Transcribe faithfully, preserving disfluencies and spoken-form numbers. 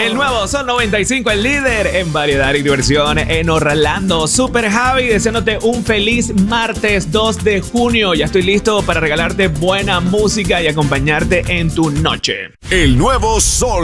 El nuevo Sol noventa y cinco, el líder en variedad y diversión en Orlando. Super Javi, deseándote un feliz martes dos de junio. Ya estoy listo para regalarte buena música y acompañarte en tu noche. El nuevo Sol